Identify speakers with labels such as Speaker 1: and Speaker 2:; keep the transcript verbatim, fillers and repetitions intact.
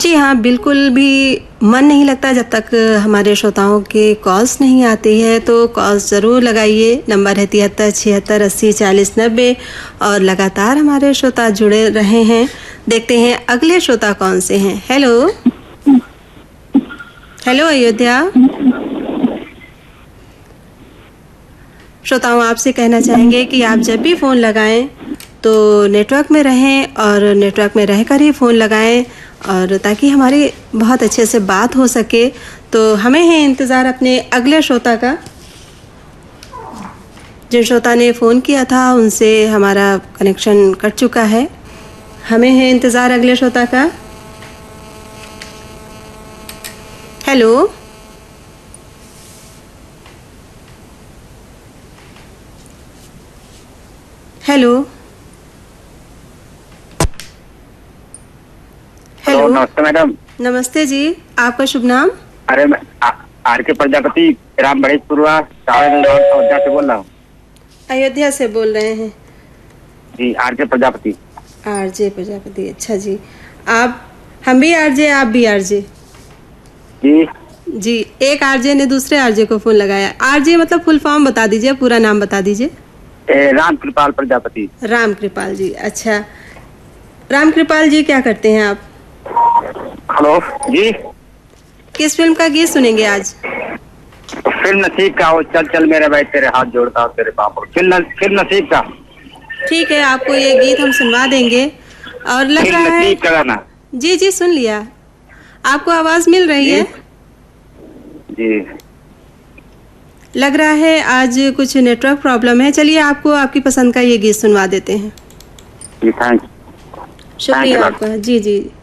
Speaker 1: जी हाँ, बिल्कुल भी मन नहीं लगता जब तक हमारे श्रोताओं के कॉल्स नहीं आती है। तो कॉल्स ज़रूर लगाइए। नंबर है तिहत्तर छिहत्तर अस्सी चालीस नब्बे और लगातार हमारे श्रोता जुड़े रहे हैं। देखते हैं अगले श्रोता कौन से हैं। Hello hello Ayodhya. श्रोताओं, आपसे कहना चाहेंगे कि आप जब भी फ़ोन लगाएं तो नेटवर्क में रहें और नेटवर्क में रहकर ही फ़ोन लगाएं, और ताकि हमारी बहुत अच्छे से बात हो सके। तो हमें है इंतज़ार अपने अगले श्रोता का। जिन श्रोता ने फ़ोन किया था उनसे हमारा कनेक्शन कट चुका है। हमें है इंतज़ार अगले श्रोता का। Hello hello hello.
Speaker 2: नमस्ते मैडम।
Speaker 1: नमस्ते जी, आपका शुभ नाम?
Speaker 2: अरे मैं आर के प्रजापति राम बड़ेपुरवा अयोध्या से बोल रहा हूँ।
Speaker 1: अयोध्या से बोल रहे हैं
Speaker 2: जी, आर के प्रजापति।
Speaker 1: आर जे प्रजापति, अच्छा जी। आप हम भी आरजे, आप भी आरजे?
Speaker 2: जी
Speaker 1: जी, एक आरजे ने दूसरे आरजे को फोन लगाया। आरजे मतलब फुल फॉर्म बता दीजिए, पूरा नाम बता दीजिए।
Speaker 2: राम कृपाल प्रजापति।
Speaker 1: राम कृपाल जी, अच्छा। राम कृपाल जी, क्या करते हैं आप?
Speaker 2: हेलो जी।
Speaker 1: किस फिल्म का गीत सुनेंगे आज?
Speaker 2: फिल्म नसीब का, वो चल चल मेरे भाई तेरे हाथ जोड़ता हूँ तेरे पाँव। फिल्म फिल्म नसीब का।
Speaker 1: ठीक है, आपको ये गीत हम सुनवा देंगे। और लग रहा है
Speaker 2: नसीब का गाना।
Speaker 1: जी जी, सुन लिया। आपको आवाज मिल रही है?
Speaker 2: जी।
Speaker 1: लग रहा है आज कुछ नेटवर्क प्रॉब्लम है। चलिए, आपको आपकी पसंद का ये गीत सुनवा देते हैं।
Speaker 2: जी, थैंक
Speaker 1: शुक्रिया आपका। जी जी।